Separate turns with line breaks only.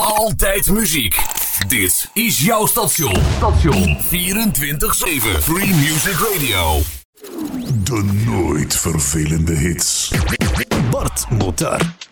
Altijd muziek. Dit is jouw station. 24/7 Free Music Radio.
De nooit vervelende hits.
Bart Motar.